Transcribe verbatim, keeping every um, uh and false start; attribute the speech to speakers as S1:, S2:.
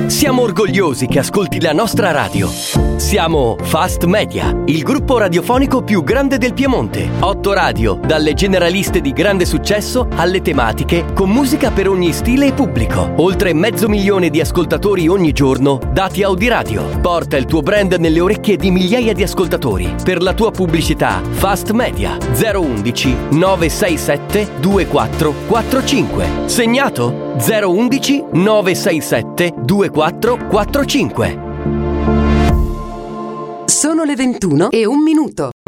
S1: Siamo orgogliosi che ascolti la nostra radio. Siamo Fast Media, il gruppo radiofonico più grande del Piemonte. Otto radio, dalle generaliste di grande successo alle tematiche, con musica per ogni stile e pubblico. Oltre mezzo milione di ascoltatori ogni giorno, dati Audiradio. Porta il tuo brand nelle orecchie di migliaia di ascoltatori. Per la tua pubblicità, Fast Media zero undici nove sei sette due quattro quattro cinque. Segnato? zero undici nove sei sette due quattro quattro cinque.
S2: Sono le ventuno e un minuto.